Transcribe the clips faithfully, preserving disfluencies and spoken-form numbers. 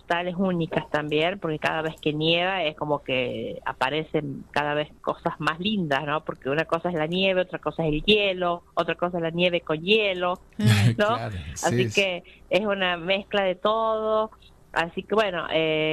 postales únicas también, porque cada vez que nieva es como que aparecen cada vez cosas más lindas, ¿no? Porque una cosa es la nieve, otra cosa es el hielo, otra cosa es la nieve con hielo, ¿no? Claro, sí, Así sí. que es una mezcla de todo. Así que bueno,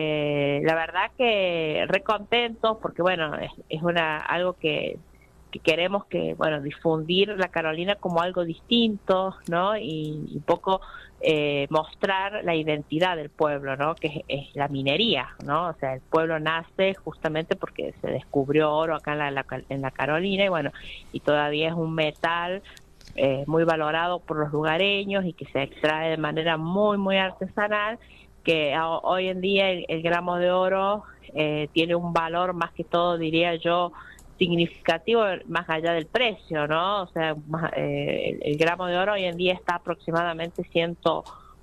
eh, la verdad que re contentos, porque bueno, es, es una algo que que queremos que, bueno, difundir la Carolina como algo distinto, ¿no? Y un poco eh, mostrar la identidad del pueblo, ¿no? Que es, es la minería, ¿no? O sea, el pueblo nace justamente porque se descubrió oro acá en la, la, en la Carolina y bueno, y todavía es un metal eh, muy valorado por los lugareños y que se extrae de manera muy, muy artesanal, que a, hoy en día el, el gramo de oro eh, tiene un valor más que todo, diría yo, significativo más allá del precio, ¿no? O sea, más, eh, el, el gramo de oro hoy en día está aproximadamente ciento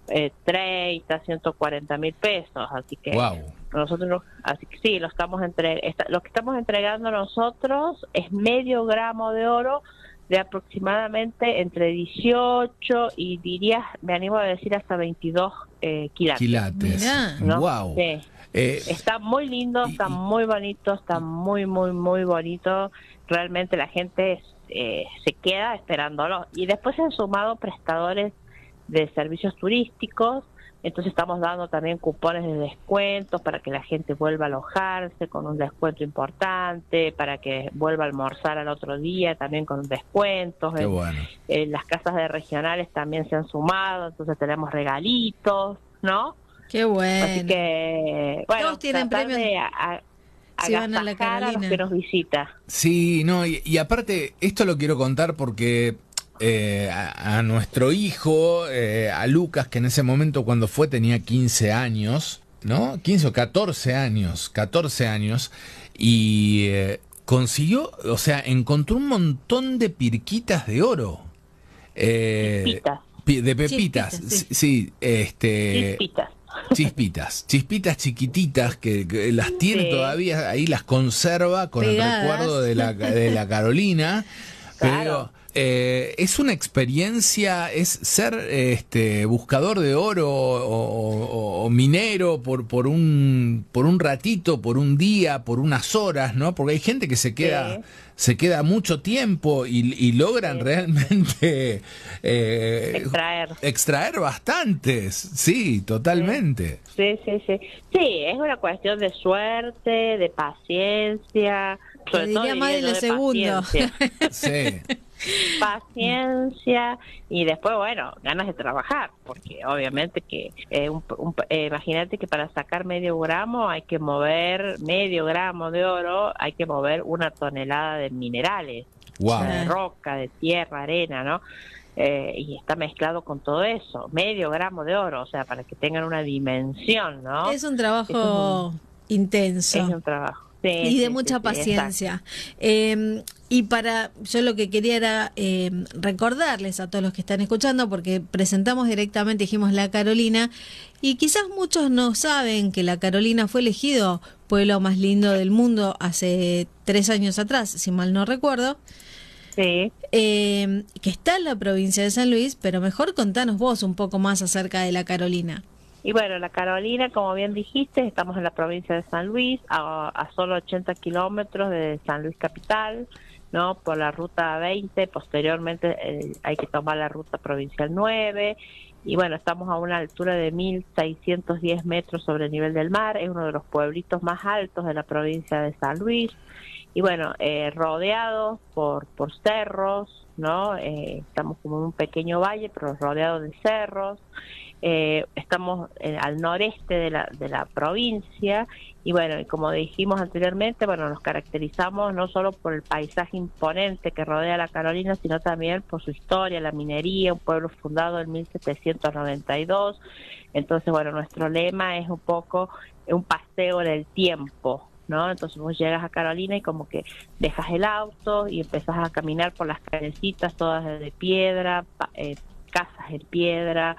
treinta, ciento cuarenta mil pesos, así que Wow. nosotros, así que sí, lo estamos entre, esta, lo que estamos entregando nosotros es medio gramo de oro de aproximadamente entre dieciocho y diría, me animo a decir hasta veintidós eh, quilates. Quilates. ¿No? Wow. Sí. Eh, Está muy lindo, y, está y, muy bonito, está muy, muy, muy bonito. Realmente la gente eh, se queda esperándolo. Y después se han sumado prestadores de servicios turísticos, entonces estamos dando también cupones de descuentos para que la gente vuelva a alojarse con un descuento importante, para que vuelva a almorzar al otro día también con descuentos. Qué en, bueno. en las casas de regionales también se han sumado, entonces tenemos regalitos, ¿no? Qué bueno. Así que, bueno, todos tienen premios de a, a, si van a la Carolina. A los que nos visita. Sí, no, y, y aparte, esto lo quiero contar porque eh, a, a nuestro hijo, eh, a Lucas, que en ese momento cuando fue tenía quince años, ¿no? quince o catorce años, catorce años, y eh, consiguió, o sea, encontró un montón de pirquitas de oro. Eh, Chispitas. De pepitas, Chispitas, sí. sí, este... Chispitas. Chispitas, chispitas chiquititas que, que las tiene Sí. todavía, ahí las conserva con Pegadas. el recuerdo de la, de la Carolina. Claro. Pero eh, es una experiencia, es ser este buscador de oro o, o, o minero por, por, un, por un ratito, por un día, por unas horas, ¿no? Porque hay gente que se queda... Sí. se queda mucho tiempo y, y logran Sí. realmente eh, Extraer. extraer bastantes, sí, totalmente. Sí, sí, sí. Sí, es una cuestión de suerte, de paciencia. Sobre Te todo diría más diría de yo lo segundo. paciencia. Sí, Paciencia y después, bueno, ganas de trabajar, porque obviamente que, eh, un, un, eh, imagínate que para sacar medio gramo hay que mover medio gramo de oro, hay que mover una tonelada de minerales, wow. de roca, de tierra, arena, ¿no? Eh, y está mezclado con todo eso, medio gramo de oro, o sea, para que tengan una dimensión, ¿no? Es un trabajo Es un, intenso. es un trabajo. Sí, y de sí, mucha sí, sí, paciencia. Eh, y para, yo lo que quería era eh, recordarles a todos los que están escuchando, porque presentamos directamente, dijimos La Carolina, y quizás muchos no saben que La Carolina fue elegido pueblo más lindo del mundo hace tres años atrás, si mal no recuerdo. Sí. Eh, que está en la provincia de San Luis, pero mejor contanos vos un poco más acerca de La Carolina. Y bueno, la Carolina, como bien dijiste, estamos en la provincia de San Luis, a, a solo ochenta kilómetros de San Luis capital, ¿no? Por la ruta veinte, posteriormente eh, hay que tomar la ruta provincial nueve, y bueno, estamos a una altura de mil seiscientos diez metros sobre el nivel del mar, es uno de los pueblitos más altos de la provincia de San Luis, y bueno, eh, rodeados por, por cerros, ¿no? Eh, estamos como en un pequeño valle, pero rodeados de cerros. Eh, estamos eh, al noreste de la, de la provincia y bueno, y como dijimos anteriormente, bueno, nos caracterizamos no solo por el paisaje imponente que rodea la Carolina, sino también por su historia, la minería, un pueblo fundado en mil setecientos noventa y dos. Entonces, bueno, nuestro lema es un poco un paseo en el tiempo, ¿no? Entonces vos llegas a Carolina y como que dejas el auto y empezás a caminar por las callecitas todas de piedra, eh, casas en piedra,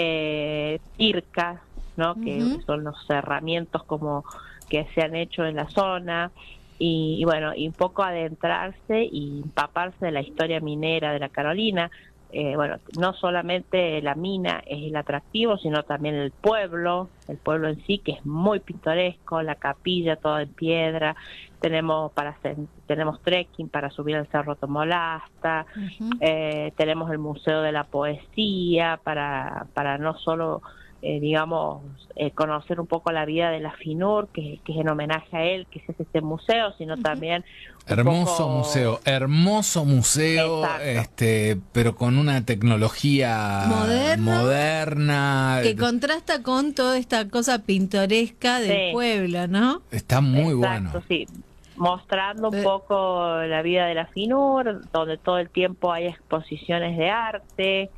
eh, circas, ¿no? Uh-huh. Que son los cerramientos como que se han hecho en la zona y, y bueno, y un poco adentrarse y empaparse de la historia minera de la Carolina. Eh, bueno, no solamente la mina es el atractivo, sino también el pueblo, el pueblo en sí, que es muy pintoresco, la capilla toda en piedra, tenemos para hacer, tenemos trekking para subir al Cerro Tomolasta, uh-huh. eh, tenemos el Museo de la Poesía para, para no solo, eh, digamos, eh, conocer un poco la vida de la FINUR, que, que es en homenaje a él, que es este museo, sino uh-huh. también... Hermoso poco... museo, hermoso museo, Exacto. este, pero con una tecnología moderna, moderna que contrasta con toda esta cosa pintoresca del sí. pueblo, ¿no? Está muy Exacto, bueno. Sí, mostrando un eh. poco la vida de la FINUR, donde todo el tiempo hay exposiciones de arte,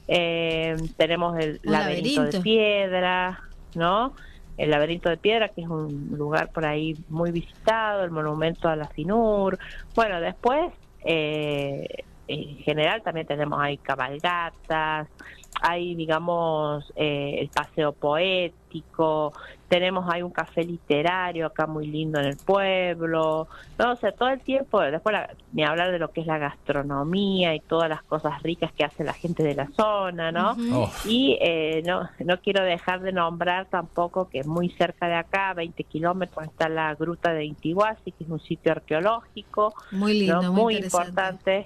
eh, tenemos el un laberinto, laberinto de piedra, ¿no? El laberinto de piedra, que es un lugar por ahí muy visitado, el monumento a la FINUR. Bueno, después, eh, en general también tenemos ahí cabalgatas, hay, digamos, eh, el paseo poético, tenemos ahí un café literario acá muy lindo en el pueblo, ¿no? O sea, todo el tiempo, después la, ni hablar de lo que es la gastronomía y todas las cosas ricas que hace la gente de la zona, ¿no? Uh-huh. Oh. Y eh, no, no quiero dejar de nombrar tampoco que muy cerca de acá, veinte kilómetros, está la Gruta de Intihuasi, que es un sitio arqueológico, muy lindo, ¿no? muy, muy importante.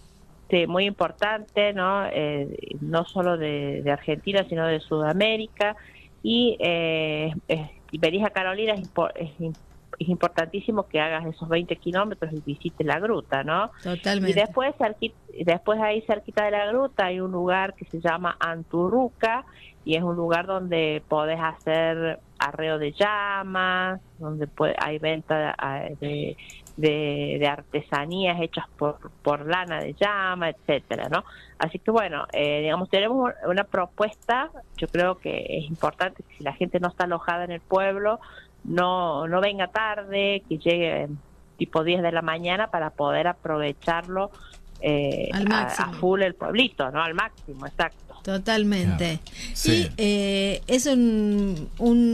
Sí, muy importante, ¿no? Eh, no solo de, de Argentina, sino de Sudamérica. Y eh, eh, Berija Carolina es, es, es importantísimo que hagas esos veinte kilómetros y visites la gruta, ¿no? Totalmente. Y después, cerquita, después ahí cerquita de la gruta hay un lugar que se llama Anturruca, y es un lugar donde podés hacer arreo de llamas, donde puede, hay venta de... de De, de artesanías hechas por por lana de llama, etcétera, ¿no? Así que bueno, eh, digamos, tenemos una propuesta. Yo creo que es importante que si la gente no está alojada en el pueblo, no no venga tarde, que llegue tipo diez de la mañana para poder aprovecharlo eh, al máximo. A, a full el pueblito, ¿no? Al máximo, exacto. Totalmente. Claro. Sí. Y eh, es un,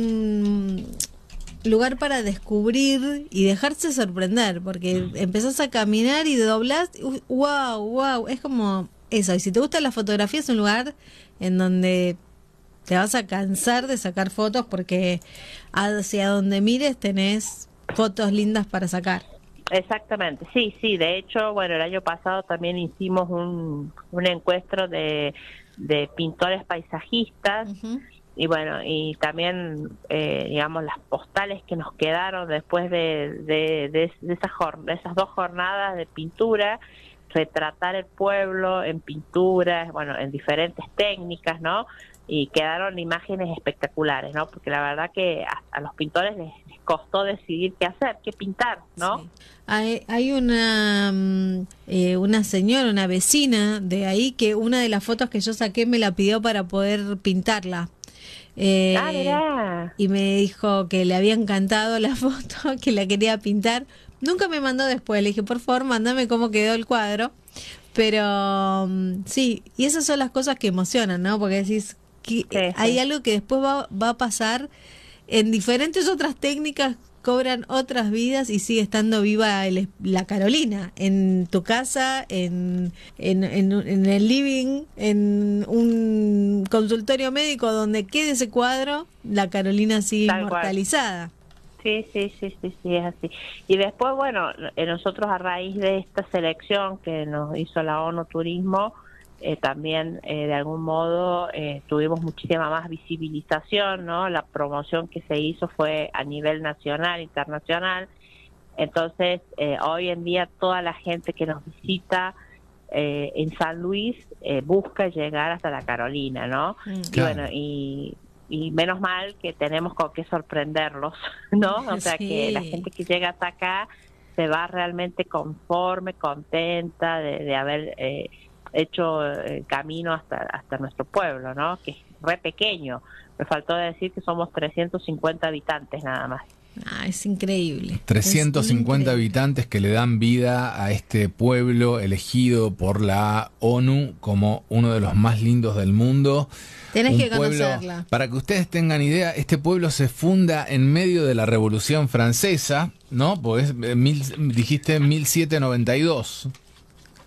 un lugar para descubrir y dejarse sorprender, porque empezás a caminar y doblás, wow, wow, es como eso. Y si te gusta la fotografía, es un lugar en donde te vas a cansar de sacar fotos, porque hacia donde mires tenés fotos lindas para sacar. Exactamente, sí, sí. De hecho, bueno, el año pasado también hicimos un, un encuentro de, de pintores paisajistas. Uh-huh. Y bueno, y también, eh, digamos, las postales que nos quedaron después de, de, de, de, esas jor- de esas dos jornadas de pintura, retratar el pueblo en pinturas, bueno, en diferentes técnicas, ¿no? Y quedaron imágenes espectaculares, ¿no? Porque la verdad que a, a los pintores les, les costó decidir qué hacer, qué pintar, ¿no? Sí. Hay, hay una, eh, una señora, una vecina de ahí, que una de las fotos que yo saqué me la pidió para poder pintarla. Eh, ah, mirá. Y me dijo que le había encantado la foto, que la quería pintar. Nunca me mandó después, le dije, por favor, mándame cómo quedó el cuadro. Pero um, sí, y esas son las cosas que emocionan, ¿no? Porque decís que sí, hay sí. algo que después va, va a pasar en diferentes otras técnicas, cobran otras vidas y sigue estando viva el, la Carolina en tu casa, en, en, en, en el living, en un consultorio médico donde quede ese cuadro, la Carolina sigue Tal inmortalizada. Cual. Sí, sí, sí, sí, sí, es así. Y después, bueno, nosotros a raíz de esta selección que nos hizo la ONU Turismo, Eh, también eh, de algún modo eh, tuvimos muchísima más visibilización, ¿no? La promoción que se hizo fue a nivel nacional, internacional. Entonces, eh, hoy en día toda la gente que nos visita eh, en San Luis eh, busca llegar hasta la Carolina, ¿no? Mm, claro. Y bueno, y, y menos mal que tenemos con qué sorprenderlos, ¿no? O sea, sí. que la gente que llega hasta acá se va realmente conforme, contenta de, de haber... Eh, hecho el camino hasta hasta nuestro pueblo, ¿no? Que es re pequeño. Me faltó decir que somos trescientos cincuenta habitantes nada más. Ah, es increíble. trescientos cincuenta es increíble. Habitantes que le dan vida a este pueblo elegido por la ONU como uno de los más lindos del mundo. Tenés Un que pueblo, conocerla. Para que ustedes tengan idea, este pueblo se funda en medio de la Revolución Francesa, ¿no? Porque es, mil, dijiste mil setecientos noventa y dos.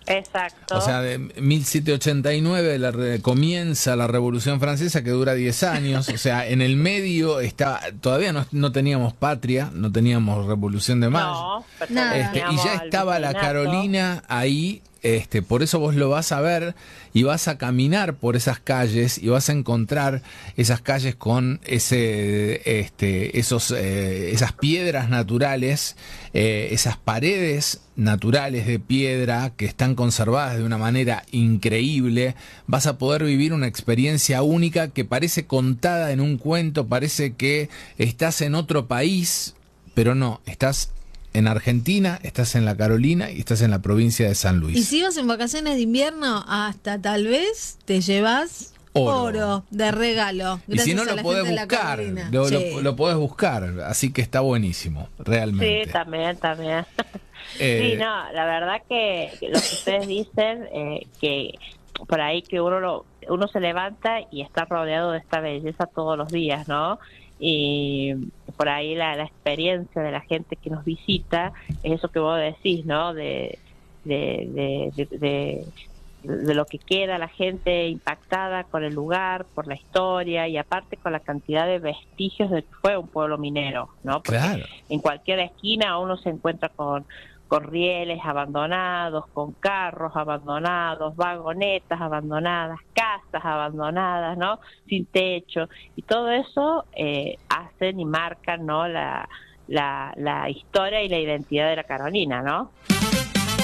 Exacto. O sea, de mil setecientos ochenta y nueve la re, comienza la Revolución Francesa, que dura diez años. O sea, en el medio está, todavía no, no teníamos patria, no teníamos Revolución de Mayo. No, este, y ya estaba la Carolina ahí. Este, por eso vos lo vas a ver y vas a caminar por esas calles y vas a encontrar esas calles con ese, este, esos, eh, esas piedras naturales, eh, esas paredes naturales de piedra que están conservadas de una manera increíble. Vas a poder vivir una experiencia única que parece contada en un cuento, parece que estás en otro país, pero no, estás en Argentina, estás en la Carolina y estás en la provincia de San Luis. Y si vas en vacaciones de invierno, hasta tal vez te llevas oro, oro de regalo. Y si no, lo podés buscar, lo, sí. lo, lo podés buscar, así que está buenísimo, realmente. Sí, también, también. Eh, sí, no, la verdad que lo que ustedes dicen, eh, que por ahí que uno lo, uno se levanta y está rodeado de esta belleza todos los días, ¿no? Y por ahí la, la experiencia de la gente que nos visita es eso que vos decís, ¿no? De, de, de, de, de, de lo que queda la gente impactada con el lugar, por la historia y aparte con la cantidad de vestigios de que fue un pueblo minero, ¿no? Porque claro. En cualquier esquina uno se encuentra con con rieles abandonados, con carros abandonados, vagonetas abandonadas, casas abandonadas, ¿no? Sin techo, y todo eso eh, hacen y marcan, ¿no? La, la, la historia y la identidad de la Carolina, ¿no?